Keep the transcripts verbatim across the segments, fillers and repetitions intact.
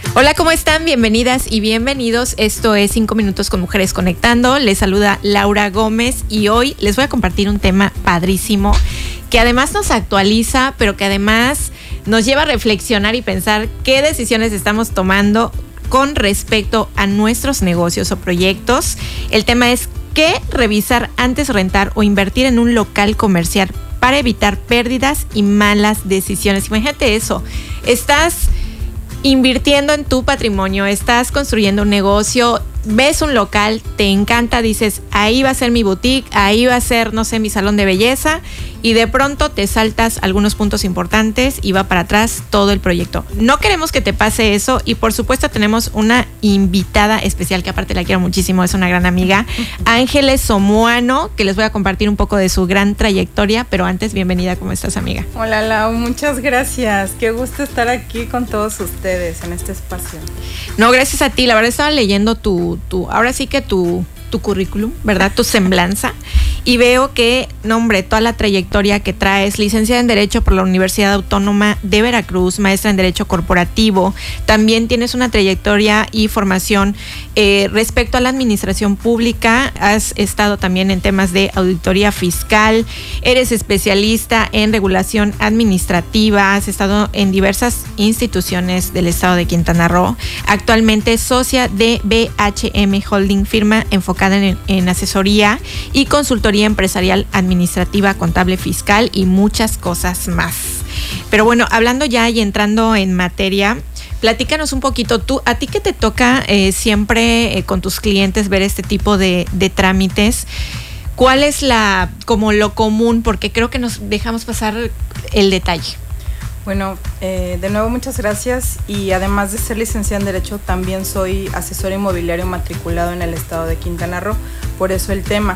Hola, ¿cómo están? Bienvenidas y bienvenidos. Esto es cinco minutos con Mujeres Conectando. Les saluda Laura Gómez y hoy les voy a compartir un tema padrísimo que además nos actualiza, pero que además nos lleva a reflexionar y pensar qué decisiones estamos tomando con respecto a nuestros negocios o proyectos. El tema es qué revisar antes de rentar o invertir en un local comercial para evitar pérdidas y malas decisiones. Imagínate eso. Estás invirtiendo en tu patrimonio, estás construyendo un negocio, ves un local, te encanta, dices, ahí va a ser mi boutique, ahí va a ser, no sé, mi salón de belleza, y de pronto te saltas algunos puntos importantes y va para atrás todo el proyecto. No queremos que te pase eso y por supuesto tenemos una invitada especial que aparte la quiero muchísimo, es una gran amiga, Ángeles Somoano, que les voy a compartir un poco de su gran trayectoria, pero antes, bienvenida, ¿cómo estás, amiga? Hola, Lau, muchas gracias, qué gusto estar aquí con todos ustedes en este espacio. No, gracias a ti, la verdad estaba leyendo tu, tu ahora sí que tu, tu currículum, ¿verdad? Tu semblanza, y veo que, no hombre, toda la trayectoria que traes, licenciada en Derecho por la Universidad Autónoma de Veracruz, maestra en Derecho Corporativo, también tienes una trayectoria y formación eh, respecto a la administración pública, has estado también en temas de auditoría fiscal, eres especialista en regulación administrativa, has estado en diversas instituciones del estado de Quintana Roo, actualmente socia de B H M Holding, firma enfocada en, en asesoría y consultoría empresarial, administrativa, contable, fiscal y muchas cosas más. Pero bueno, hablando ya y entrando en materia, platícanos un poquito, tú, a ti que te toca eh, siempre eh, con tus clientes ver este tipo de, de trámites, ¿cuál es la, como lo común? Porque creo que nos dejamos pasar el detalle. Bueno, eh, de nuevo muchas gracias, y además de ser licenciada en Derecho, también soy asesor inmobiliario matriculado en el estado de Quintana Roo, por eso el tema.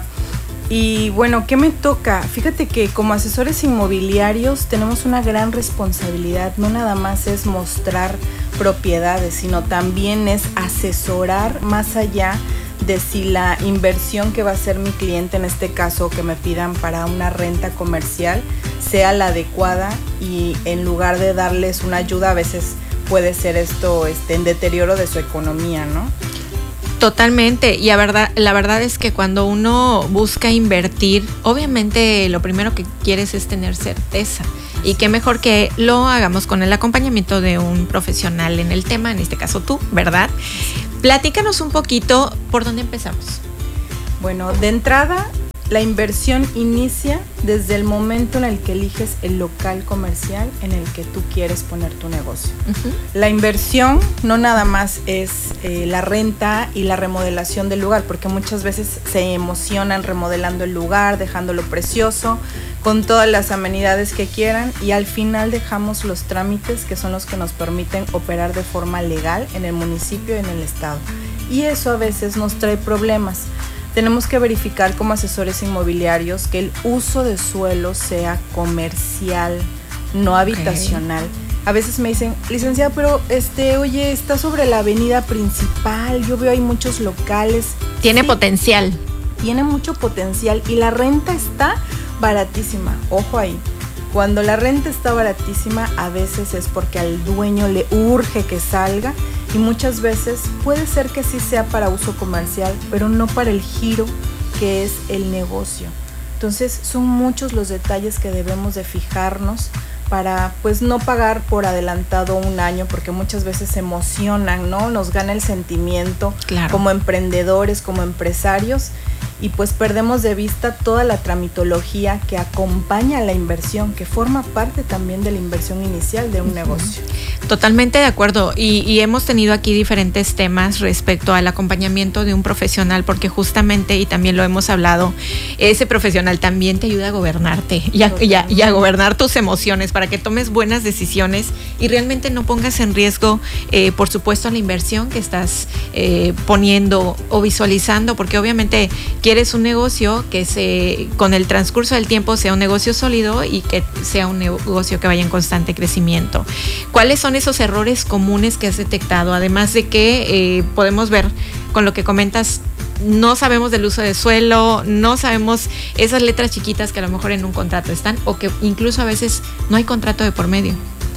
Y bueno, ¿qué me toca? Fíjate que como asesores inmobiliarios tenemos una gran responsabilidad, no nada más es mostrar propiedades, sino también es asesorar más allá de si la inversión que va a hacer mi cliente, en este caso que me pidan para una renta comercial, sea la adecuada, y en lugar de darles una ayuda, a veces puede ser esto este, en deterioro de su economía, ¿no? Totalmente, y la verdad, la verdad es que cuando uno busca invertir, obviamente lo primero que quieres es tener certeza, y qué mejor que lo hagamos con el acompañamiento de un profesional en el tema, en este caso tú, ¿verdad? Platícanos un poquito, ¿por dónde empezamos? Bueno, de entrada, la inversión inicia desde el momento en el que eliges el local comercial en el que tú quieres poner tu negocio. Uh-huh. La inversión no nada más es eh, la renta y la remodelación del lugar, porque muchas veces se emocionan remodelando el lugar, dejándolo precioso, con todas las amenidades que quieran, y al final dejamos los trámites que son los que nos permiten operar de forma legal en el municipio y en el estado. Y eso a veces nos trae problemas. Tenemos que verificar como asesores inmobiliarios que el uso de suelo sea comercial, no habitacional. Okay. A veces me dicen, licenciada, pero este, oye, está sobre la avenida principal, yo veo hay muchos locales. Tiene sí, potencial. Tiene mucho potencial y la renta está baratísima. Ojo ahí. Cuando la renta está baratísima, a veces es porque al dueño le urge que salga, y muchas veces puede ser que sí sea para uso comercial, pero no para el giro que es el negocio. Entonces son muchos los detalles que debemos de fijarnos para pues no pagar por adelantado un año, porque muchas veces se emocionan, ¿no? Nos gana el sentimiento, claro, como emprendedores, como empresarios, y pues perdemos de vista toda la tramitología que acompaña a la inversión, que forma parte también de la inversión inicial de un uh-huh. negocio. Totalmente de acuerdo, y, y hemos tenido aquí diferentes temas respecto al acompañamiento de un profesional, porque justamente, y también lo hemos hablado, ese profesional también te ayuda a gobernarte y a, y a, y a gobernar tus emociones para que tomes buenas decisiones y realmente no pongas en riesgo, eh, por supuesto, la inversión que estás eh, poniendo o visualizando, porque obviamente quieres un negocio que se, con el transcurso del tiempo sea un negocio sólido y que sea un negocio que vaya en constante crecimiento. ¿Cuáles son esos errores comunes que has detectado? Además de que eh, podemos ver con lo que comentas, no sabemos del uso de suelo, no sabemos esas letras chiquitas que a lo mejor en un contrato están, o que incluso a veces no hay contrato de por medio.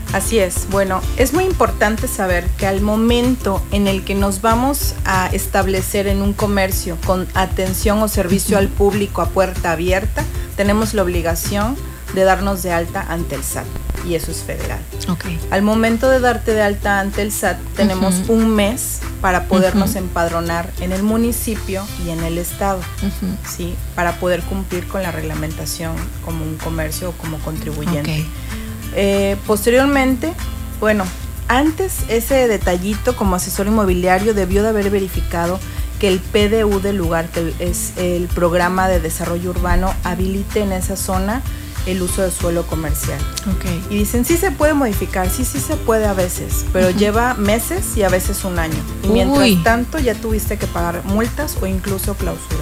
Así es. Bueno, es muy importante saber que al momento en el que nos vamos a establecer en un comercio con atención o servicio uh-huh. al público a puerta abierta, tenemos la obligación de darnos de alta ante el S A T, y eso es federal. Okay. Al momento de darte de alta ante el S A T, tenemos uh-huh. un mes para podernos uh-huh. empadronar en el municipio y en el estado, uh-huh. ¿sí? Para poder cumplir con la reglamentación como un comercio o como contribuyente. Okay. Eh, posteriormente, bueno, antes ese detallito como asesor inmobiliario debió de haber verificado que el P D U del lugar, que es el Programa de Desarrollo Urbano, habilite en esa zona el uso de suelo comercial. Okay. Y dicen, sí se puede modificar, sí, sí se puede a veces, pero uh-huh. lleva meses y a veces un año. Y mientras Uy. tanto ya tuviste que pagar multas o incluso clausuras.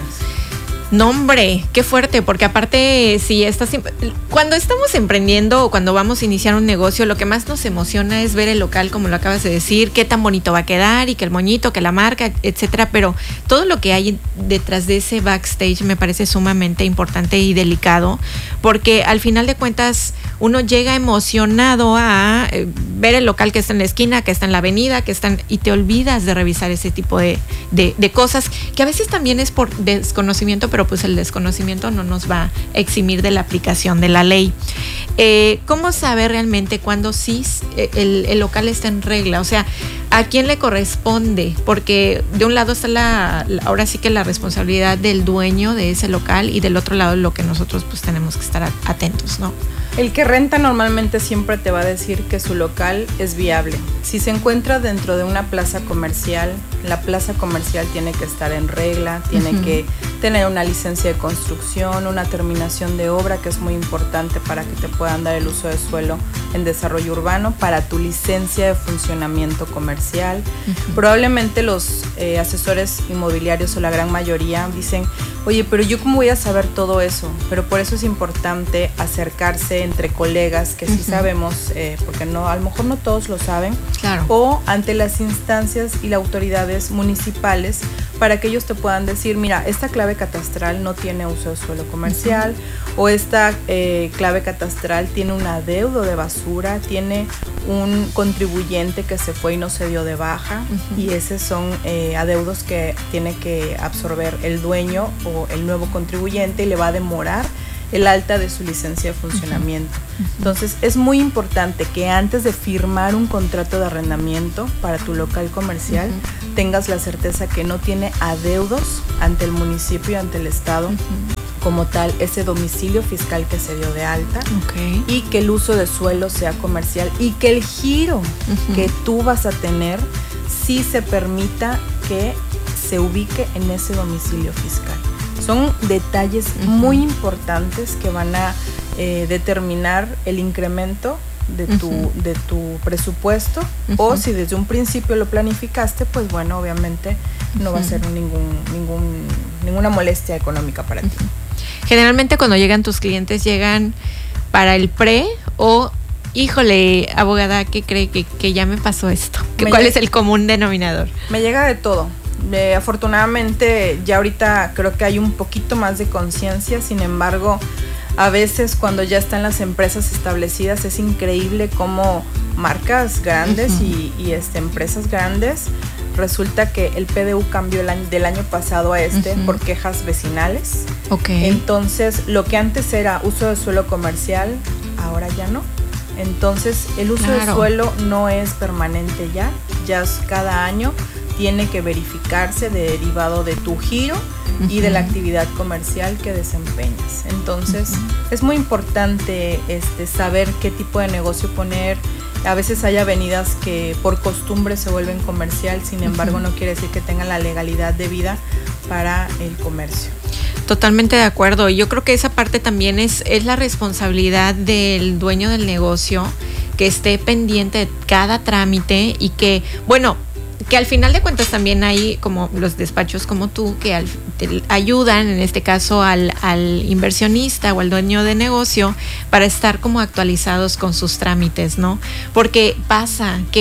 No, hombre, qué fuerte, porque aparte, si estás, cuando estamos emprendiendo o cuando vamos a iniciar un negocio, lo que más nos emociona es ver el local, como lo acabas de decir, qué tan bonito va a quedar y que el moñito, que la marca, etcétera, pero todo lo que hay detrás de ese backstage me parece sumamente importante y delicado, porque al final de cuentas uno llega emocionado a eh, ver el local que está en la esquina, que está en la avenida, que están, y te olvidas de revisar ese tipo de, de, de cosas, que a veces también es por desconocimiento, pero pues el desconocimiento no nos va a eximir de la aplicación de la ley. Eh, ¿Cómo saber realmente cuándo sí el, el local está en regla? O sea, ¿a quién le corresponde? Porque de un lado está la, la ahora sí que la responsabilidad del dueño de ese local, y del otro lado lo que nosotros pues tenemos que estar atentos, ¿no? El que renta normalmente siempre te va a decir que su local es viable. Si se encuentra dentro de una plaza comercial, la plaza comercial tiene que estar en regla, tiene uh-huh. que tener una licencia de construcción, una terminación de obra, que es muy importante para que te puedan dar el uso de suelo en desarrollo urbano, para tu licencia de funcionamiento comercial. Uh-huh. Probablemente los eh, asesores inmobiliarios, o la gran mayoría, dicen, oye, pero yo cómo voy a saber todo eso. Pero por eso es importante acercarse entre colegas que sí uh-huh. sabemos, eh, porque no, a lo mejor no todos lo saben, claro. o ante las instancias y las autoridades municipales, para que ellos te puedan decir, mira, esta clave catastral no tiene uso de suelo comercial, uh-huh. o esta eh, clave catastral tiene un adeudo de basura, tiene un contribuyente que se fue y no se dio de baja, uh-huh. y esos son eh, adeudos que tiene que absorber el dueño o el nuevo contribuyente, y le va a demorar el alta de su licencia de funcionamiento. Uh-huh. Entonces es muy importante que antes de firmar un contrato de arrendamiento para tu local comercial uh-huh. tengas la certeza que no tiene adeudos ante el municipio y ante el estado uh-huh. como tal, ese domicilio fiscal que se dio de alta, okay. y que el uso de suelo sea comercial, y que el giro uh-huh. que tú vas a tener sí se permita que se ubique en ese domicilio fiscal. Son detalles uh-huh. muy importantes que van a eh, determinar el incremento de tu, uh-huh. de tu presupuesto, uh-huh. o si desde un principio lo planificaste, pues bueno, obviamente no uh-huh. va a ser ningún, ningún, ninguna molestia económica para uh-huh. ti. Generalmente cuando llegan tus clientes, llegan para el pre o, híjole, abogada, ¿qué cree que, que ya me pasó esto? ¿Cuál llega, es el común denominador? Me llega de todo. Eh, afortunadamente ya ahorita creo que hay un poquito más de conciencia, sin embargo, a veces cuando ya están las empresas establecidas es increíble cómo marcas grandes uh-huh. y, y este, empresas grandes, resulta que el P D U cambió el año, del año pasado a este uh-huh. por quejas vecinales. Okay. Entonces, lo que antes era uso de suelo comercial, ahora ya no. Entonces, el uso claro. de suelo no es permanente ya, ya es cada año. Tiene que verificarse de derivado de tu giro uh-huh. y de la actividad comercial que desempeñas. Entonces, uh-huh. es muy importante este, saber qué tipo de negocio poner. A veces hay avenidas que por costumbre se vuelven comercial, sin embargo, uh-huh. no quiere decir que tengan la legalidad debida para el comercio. Totalmente de acuerdo. Yo creo que esa parte también es, es la responsabilidad del dueño del negocio, que esté pendiente de cada trámite y que, bueno, que al final de cuentas también hay como los despachos como tú que al, te ayudan en este caso al, al inversionista o al dueño de negocio para estar como actualizados con sus trámites, ¿no? Porque pasa que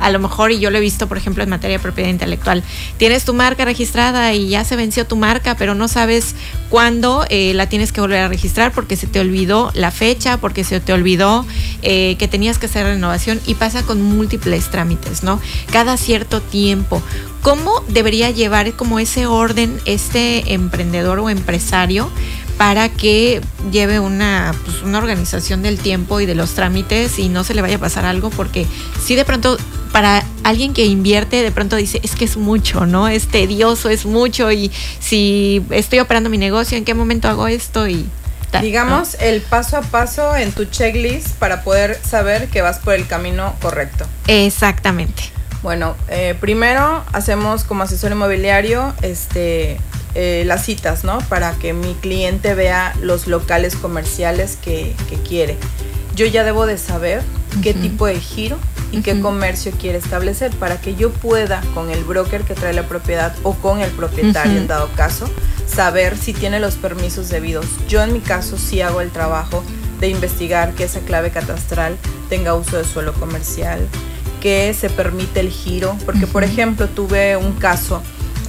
a lo mejor, y yo lo he visto, por ejemplo, en materia de propiedad intelectual, tienes tu marca registrada y ya se venció tu marca, pero no sabes cuándo eh, la tienes que volver a registrar porque se te olvidó la fecha, porque se te olvidó eh, que tenías que hacer renovación, y pasa con múltiples trámites, ¿no? Cada cierto tiempo. ¿Cómo debería llevar como ese orden este emprendedor o empresario para que lleve una, pues, una organización del tiempo y de los trámites y no se le vaya a pasar algo? Porque si de pronto para alguien que invierte, de pronto dice, es que es mucho, ¿no? Es tedioso, es mucho, y si estoy operando mi negocio, ¿en qué momento hago esto? Y tal, digamos, ¿no? El paso a paso en tu checklist para poder saber que vas por el camino correcto. Exactamente. Bueno, eh, primero hacemos como asesor inmobiliario este, eh, las citas, ¿no? Para que mi cliente vea los locales comerciales que, que quiere. Yo ya debo de saber uh-huh. qué tipo de giro y uh-huh. qué comercio quiere establecer para que yo pueda, con el broker que trae la propiedad o con el propietario uh-huh. en dado caso, saber si tiene los permisos debidos. Yo en mi caso sí hago el trabajo de investigar que esa clave catastral tenga uso de suelo comercial, que se permite el giro, porque uh-huh. por ejemplo tuve un caso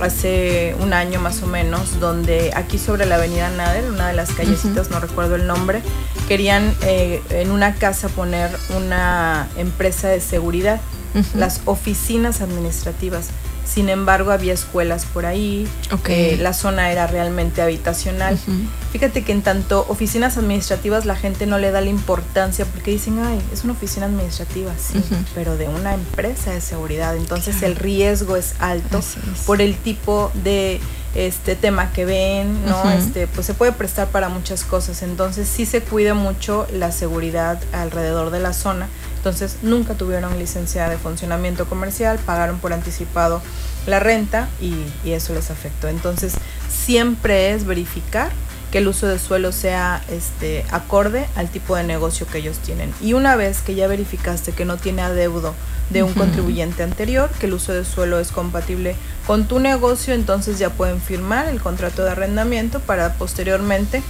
hace un año más o menos, donde aquí sobre la avenida Nader, una de las callecitas, uh-huh. no recuerdo el nombre, querían eh, en una casa poner una empresa de seguridad, uh-huh. las oficinas administrativas. Sin embargo, había escuelas por ahí, okay. eh, la zona era realmente habitacional. Uh-huh. Fíjate que en tanto oficinas administrativas la gente no le da la importancia porque dicen, ay, es una oficina administrativa, sí, uh-huh. pero de una empresa de seguridad. Entonces claro. el riesgo es alto es. por el tipo de este tema que ven, ¿no? Uh-huh. Este, pues se puede prestar para muchas cosas. Entonces sí se cuida mucho la seguridad alrededor de la zona. Entonces nunca tuvieron licencia de funcionamiento comercial, pagaron por anticipado la renta y, y eso les afectó. Entonces siempre es verificar que el uso de suelo sea este, acorde al tipo de negocio que ellos tienen. Y una vez que ya verificaste que no tiene adeudo de un uh-huh. contribuyente anterior, que el uso de suelo es compatible con tu negocio, entonces ya pueden firmar el contrato de arrendamiento para posteriormente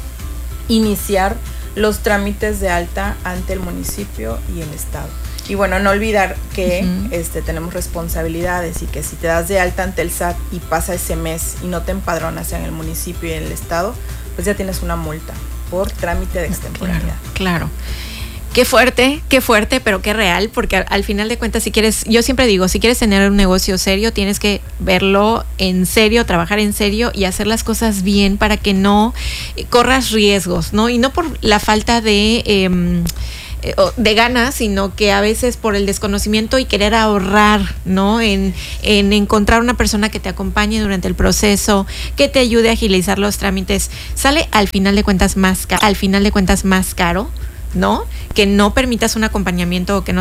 iniciar los trámites de alta ante el municipio y el estado. Y bueno, no olvidar que uh-huh. este, tenemos responsabilidades y que si te das de alta ante el S A T y pasa ese mes y no te empadronas en el municipio y en el estado, pues ya tienes una multa por trámite de extemporaneidad. Claro, claro. Qué fuerte, qué fuerte, pero qué real, porque al, al final de cuentas, si quieres, yo siempre digo, si quieres tener un negocio serio, tienes que verlo en serio, trabajar en serio y hacer las cosas bien para que no corras riesgos, ¿no? Y no por la falta de... Eh, de ganas, sino que a veces por el desconocimiento y querer ahorrar, ¿no? En, en encontrar una persona que te acompañe durante el proceso, que te ayude a agilizar los trámites, sale al final de cuentas más caro, al final de cuentas más caro, ¿no? Que no permitas un acompañamiento o que no